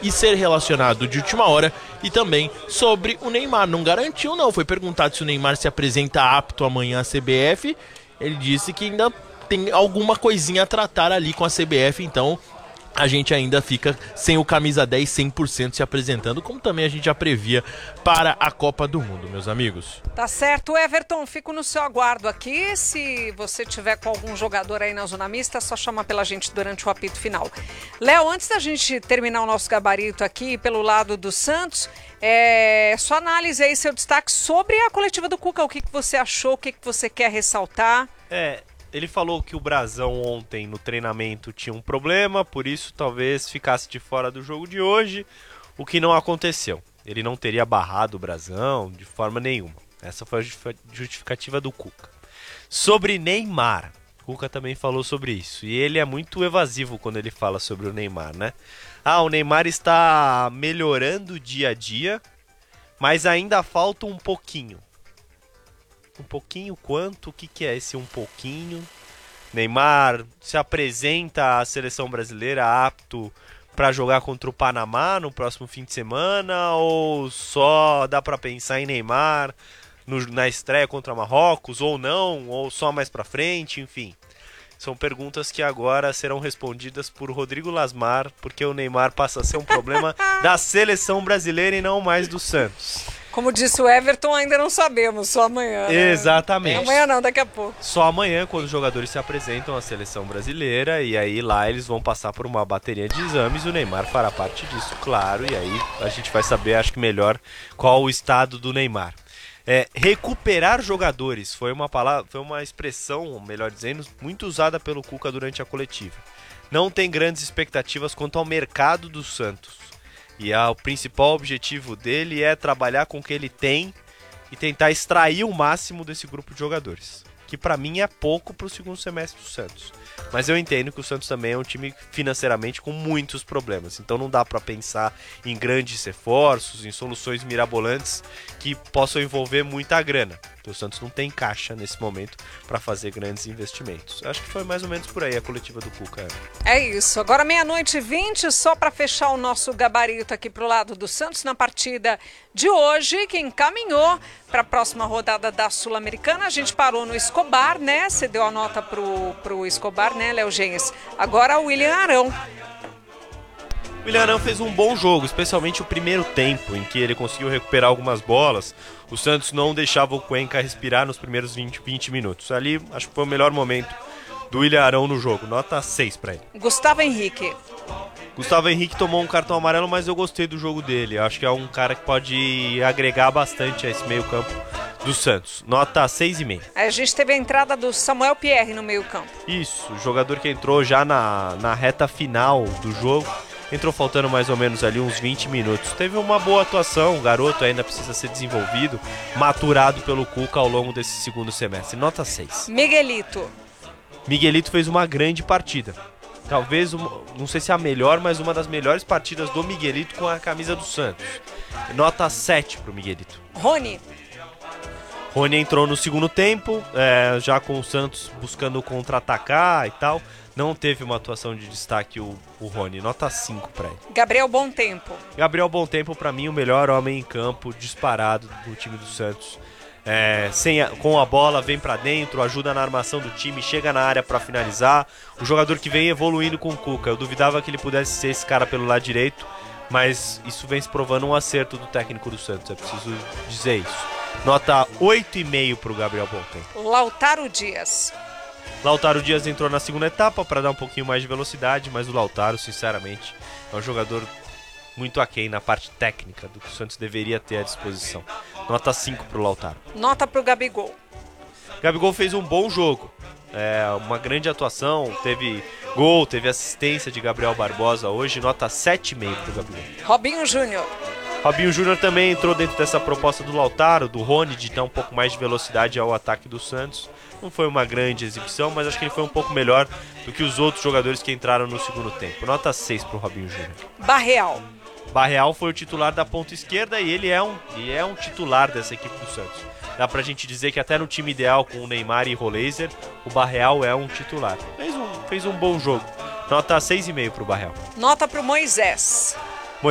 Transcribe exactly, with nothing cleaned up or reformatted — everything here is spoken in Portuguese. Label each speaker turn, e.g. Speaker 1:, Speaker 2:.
Speaker 1: e ser relacionado de última hora, e também sobre o Neymar. Não garantiu não, foi perguntado se o Neymar se apresenta apto amanhã à C B F, ele disse que ainda tem alguma coisinha a tratar ali com a C B F, então a gente ainda fica sem o camisa dez cem por cento se apresentando, como também a gente já previa para a Copa do Mundo, meus amigos.
Speaker 2: Tá certo, Everton, fico no seu aguardo aqui. Se você tiver com algum jogador aí na zona mista, é só chamar pela gente durante o apito final. Léo, antes da gente terminar o nosso gabarito aqui pelo lado do Santos, é, sua análise aí, seu destaque sobre a coletiva do Cuca. O que, que você achou, o que, que você quer ressaltar?
Speaker 3: É... Ele falou que o Brasão ontem no treinamento tinha um problema, por isso talvez ficasse de fora do jogo de hoje, o que não aconteceu. Ele não teria barrado o Brasão de forma nenhuma. Essa foi a justificativa do Cuca. Sobre Neymar, o Cuca também falou sobre isso. E ele é muito evasivo quando ele fala sobre o Neymar, né? Ah, o Neymar está melhorando dia a dia, mas ainda falta um pouquinho. Um pouquinho quanto? O que, que é esse um pouquinho? Neymar se apresenta à seleção brasileira apto para jogar contra o Panamá no próximo fim de semana? Ou só dá para pensar em Neymar no, na estreia contra Marrocos? Ou não? Ou só mais para frente? Enfim, são perguntas que agora serão respondidas por Rodrigo Lasmar, porque o Neymar passa a ser um problema da seleção brasileira e não mais do Santos.
Speaker 2: Como disse o Everton, ainda não sabemos, só amanhã, né?
Speaker 3: Exatamente.
Speaker 2: É amanhã não, daqui a pouco.
Speaker 3: Só amanhã, quando os jogadores se apresentam à seleção brasileira, e aí lá eles vão passar por uma bateria de exames, o Neymar fará parte disso, claro, e aí a gente vai saber, acho que melhor, qual o estado do Neymar. É, recuperar jogadores foi uma palavra, foi uma expressão, melhor dizendo, muito usada pelo Cuca durante a coletiva. Não tem grandes expectativas quanto ao mercado do Santos. E a, o principal objetivo dele é trabalhar com o que ele tem e tentar extrair o máximo desse grupo de jogadores. Que pra mim é pouco pro segundo semestre do Santos. Mas eu entendo que o Santos também é um time financeiramente com muitos problemas. Então não dá pra pensar em grandes reforços, em soluções mirabolantes que possam envolver muita grana. Porque o Santos não tem caixa nesse momento para fazer grandes investimentos. Acho que foi mais ou menos por aí a coletiva do Cuca.
Speaker 2: É isso. Agora meia-noite e vinte, só para fechar o nosso gabarito aqui pro lado do Santos na partida de hoje, que encaminhou para a próxima rodada da Sul-Americana. A gente parou no Escobar, né? Você deu a nota pro, pro Escobar, né, Léo Gênesis? Agora o William Arão.
Speaker 3: O William Arão fez um bom jogo, especialmente o primeiro tempo, em que ele conseguiu recuperar algumas bolas. O Santos não deixava o Cuenca respirar nos primeiros vinte, vinte minutos. Ali, acho que foi o melhor momento do William Arão no jogo. Nota seis para ele.
Speaker 2: Gustavo Henrique.
Speaker 3: Gustavo Henrique tomou um cartão amarelo, mas eu gostei do jogo dele. Acho que é um cara que pode agregar bastante a esse meio campo do Santos. Nota seis e meio.
Speaker 2: A gente teve a entrada do Samuel Pierre no meio campo.
Speaker 3: Isso, o jogador que entrou já na, na reta final do jogo. Entrou faltando mais ou menos ali uns vinte minutos. Teve uma boa atuação, o garoto ainda precisa ser desenvolvido, maturado pelo Cuca ao longo desse segundo semestre. Nota seis.
Speaker 2: Miguelito.
Speaker 3: Miguelito fez uma grande partida. Talvez, uma, não sei se é a melhor, mas uma das melhores partidas do Miguelito com a camisa do Santos. Nota sete pro Miguelito.
Speaker 2: Rony.
Speaker 3: Rony entrou no segundo tempo, é, já com o Santos buscando contra-atacar e tal. Não teve uma atuação de destaque o, o Rony. Nota cinco pra ele.
Speaker 2: Gabriel Bontempo.
Speaker 3: Gabriel Bontempo, pra mim, o melhor homem em campo disparado do time do Santos. É, sem a, com a bola, vem pra dentro, ajuda na armação do time, chega na área pra finalizar. O jogador que vem evoluindo com o Cuca. Eu duvidava que ele pudesse ser esse cara pelo lado direito, mas isso vem se provando um acerto do técnico do Santos. É preciso dizer isso. Nota oito e meio pro Gabriel Bontempo.
Speaker 2: Lautaro Dias.
Speaker 3: Lautaro Dias entrou na segunda etapa para dar um pouquinho mais de velocidade, mas o Lautaro, sinceramente, é um jogador muito aquém na parte técnica do que o Santos deveria ter à disposição. Nota cinco pro Lautaro.
Speaker 2: Nota pro Gabigol.
Speaker 3: Gabigol fez um bom jogo, é, uma grande atuação, teve gol, teve assistência de Gabriel Barbosa hoje, nota sete e meio pro Gabigol.
Speaker 2: Robinho Júnior.
Speaker 3: Robinho Júnior também entrou dentro dessa proposta do Lautaro, do Rony, de dar um pouco mais de velocidade ao ataque do Santos. Não foi uma grande exibição, mas acho que ele foi um pouco melhor do que os outros jogadores que entraram no segundo tempo. Nota seis pro Robinho Júnior.
Speaker 2: Barreal.
Speaker 3: Barreal foi o titular da ponta esquerda e ele é um, e é um titular dessa equipe do Santos. Dá pra gente dizer que até no time ideal com o Neymar e Roleiser, o Barreal é um titular. Fez um, fez um bom jogo. Nota seis e meio pro Barreal.
Speaker 2: Nota pro Moisés.